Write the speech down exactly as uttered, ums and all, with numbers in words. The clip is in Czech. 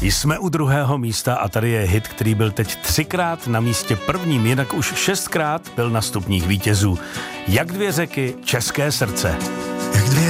Jsme u druhého místa a tady je hit, který byl teď třikrát na místě prvním, jinak už šestkrát byl na stupních vítězů. Jak dvě řeky, české srdce. Jak dvě